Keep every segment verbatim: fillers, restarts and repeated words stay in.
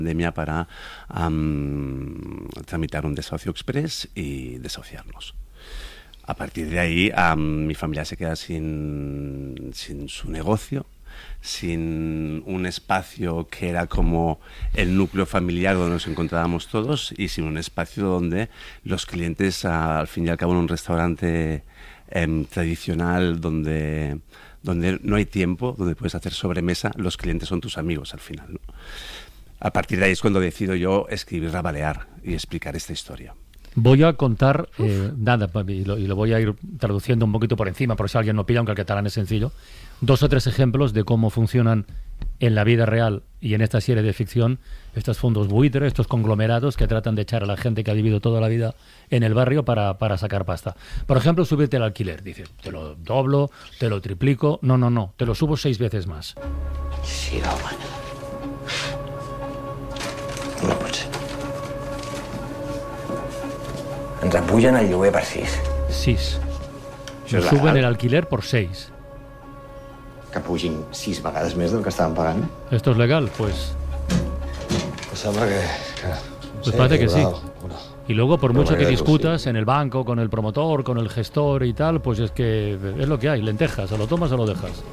pandemia para um, tramitar un desahucio express y desahuciarnos. A partir de ahí, um, mi familia se queda sin, sin su negocio, sin un espacio que era como el núcleo familiar donde nos encontrábamos todos y sin un espacio donde los clientes, al fin y al cabo, en un restaurante eh, tradicional donde, donde no hay tiempo, donde puedes hacer sobremesa, los clientes son tus amigos al final, ¿no? A partir de ahí es cuando decido yo escribir Rabalear y explicar esta historia. Voy a contar, eh, nada, y lo, y lo voy a ir traduciendo un poquito por encima, por si alguien no pilla, aunque el catalán es sencillo, dos o tres ejemplos de cómo funcionan en la vida real y en esta serie de ficción estos fondos buitre, estos conglomerados que tratan de echar a la gente que ha vivido toda la vida en el barrio para, para sacar pasta. Por ejemplo, subirte el alquiler. Dice, te lo doblo, te lo triplico. No, no, no, te lo subo seis veces más. Sí, home. No pot ser. Ens apugen el lloguer per sis. Sis. Això és Suben legal? el alquiler por seis. Que pugin sis vegades més del que estaven pagant? ¿Esto es legal? Pues, Pues sembla que... que pues parece que sí. Bueno, Y luego, por Pero mucho que bueno, discutas sí. en el banco, con el promotor, con el gestor y tal, pues es que es lo que hay, lentejas, o lo tomas o lo dejas.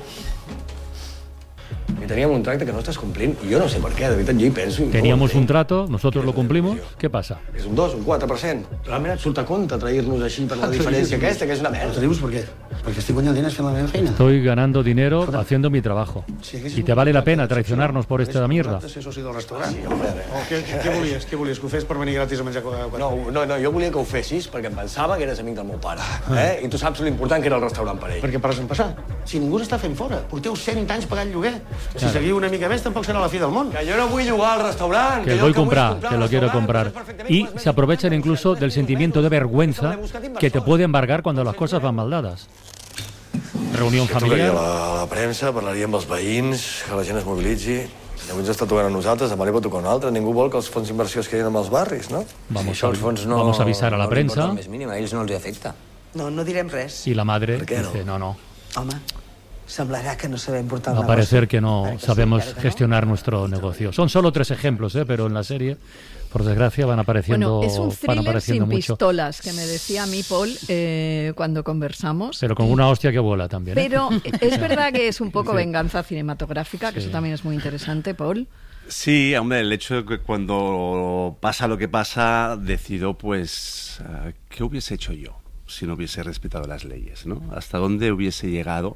I teníem un tracte que no estàs complint i jo no sé per què, de veritat, jo hi penso... I Teníamos no ho un entenc. trato, nosotros lo cumplimos, ¿qué pasa? És un dos, un quatre per cent. Realment et surt a compte trair-nos així per la diferència aquesta, que és una merda. Traïus per què? Perquè estic guanyant diners fent la meva feina. Estoy ganando dinero haciendo mi trabajo. Y te vale la pena traicionarnos por esta mierda. Ser soci del restaurant. Sí, home, O què, què volies? Què volies? Que ho fes per venir gratis a menjar quatre? No, no, no, jo volia que ho fessis perquè em pensava que eres amic del meu pare. Eh? I tu saps l'important que era el restaurant per ell. Perquè pares en passar. Si ningú s'està fent fora, porteu cent anys pagant lloguer. Si seguiu una mica més, tampoc serà la fi del món. Que jo no vull jugar al restaurant. Que jo voy a el vull comprar, és que lo el quiero restaurant, comprar. saps perfectament Y quants se metres aprovechan quadrats incluso del sentimiento de vergüenza que te puede embargar cuando las cosas van mal dadas. Reunión Trucaria a familiar. la, a la premsa, parlaria amb els veïns, que la gent es mobilitzi. Avui ens està tocant a nosaltres, demà li pot tocar a un altre. Ningú vol que els fons d'inversió es quedin amb els barris, no? Vamos, Això a, els fons no, vamos a avisar a la no li importa prensa. el més mínim, a ells no els hi afecta. No, no direm res. Y la madre ¿Por qué no? dice, no, no. Home, semblarà que no sabem portar el Va a negoci. parecer que no Ara que sí, sabemos ara que no. gestionar nuestro negocio. Son solo tres ejemplos, ¿eh? Pero en la serie, por desgracia, van apareciendo, Bueno, es un van thriller apareciendo sin mucho. pistolas, que me decía a mí Paul eh, cuando conversamos. Pero con una hostia que vuela también. ¿eh? Pero es verdad que es un poco Sí. venganza cinematográfica, que Sí. eso también es muy interesante, Paul. Sí, hombre, el hecho de que cuando pasa lo que pasa, decido, pues, uh, ¿qué hubiese hecho yo si no hubiese respetado las leyes, ¿no? ¿Hasta dónde hubiese llegado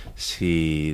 si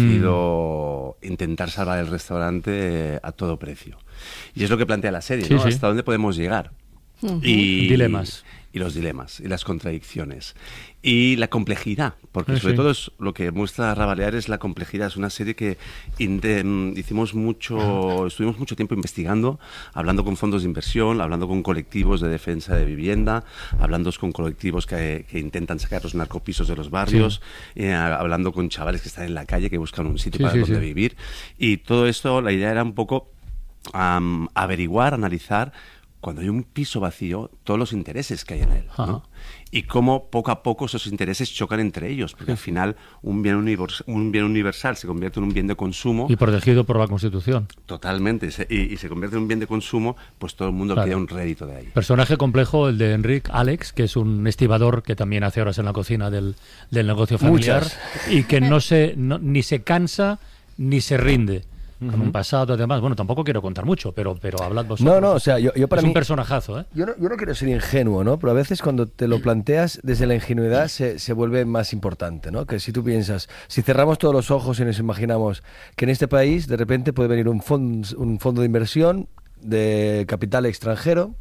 decido mm. intentar salvar el restaurante a todo precio? Y es lo que plantea la serie, Sí, ¿no? sí. ¿Hasta dónde podemos llegar? Uh-huh. Y, Dilemas. Y los dilemas, y las contradicciones. Y la complejidad, porque Sí, sobre sí. todo es lo que muestra Rabalear es la complejidad. Es una serie que inte- hicimos mucho, estuvimos mucho tiempo investigando, hablando con fondos de inversión, hablando con colectivos de defensa de vivienda, hablando con colectivos que, que intentan sacar los narcopisos de los barrios, Sí. eh, hablando con chavales que están en la calle, que buscan un sitio Sí, para sí, donde sí. vivir. Y todo esto, la idea era un poco um, averiguar, analizar, cuando hay un piso vacío, todos los intereses que hay en él, Ajá. ¿no? Y cómo poco a poco esos intereses chocan entre ellos, porque al final un bien, univers- un bien universal se convierte en un bien de consumo, Y protegido por la Constitución. totalmente, se- y, y se convierte en un bien de consumo, pues todo el mundo Claro. quiere un rédito de ahí. Personaje complejo el de Enric Alex, que es un estibador que también hace horas en la cocina del, del negocio familiar. Muchas. Y que no se no- ni se cansa ni se rinde. Con un pasado, además. Bueno, tampoco quiero contar mucho, pero, pero hablad vosotros. No, no, o sea, yo, yo para es mí... un personajazo, ¿eh? Yo no, yo no quiero ser ingenuo, ¿no? Pero a veces cuando te lo planteas desde la ingenuidad se, se vuelve más importante, ¿no? Que si tú piensas, si cerramos todos los ojos y nos imaginamos que en este país de repente puede venir un, fond, un fondo de inversión de capital extranjero,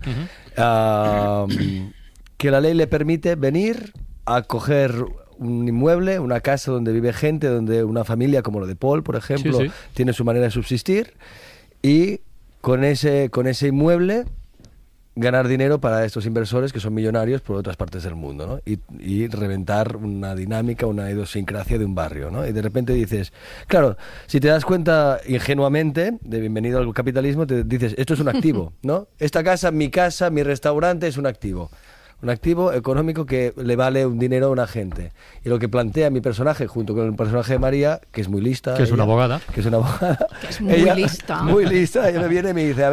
uh, que la ley le permite venir a coger un inmueble, una casa donde vive gente, donde una familia como lo de Paul, por ejemplo, Sí, sí. tiene su manera de subsistir, y con ese, con ese inmueble ganar dinero para estos inversores que son millonarios por otras partes del mundo, ¿no? Y, y reventar una dinámica, una idiosincrasia de un barrio, ¿no? Y de repente dices, claro, si te das cuenta ingenuamente de bienvenido al capitalismo, te dices, esto es un activo, ¿no? Esta casa, mi casa, mi restaurante es un activo. un activo económico que le vale un dinero a una gente. Y lo que plantea mi personaje, junto con el personaje de María, que es muy lista. Que es ella, una abogada. Que es una abogada. Que es muy ella, lista. Muy lista. Ella me viene y me dice,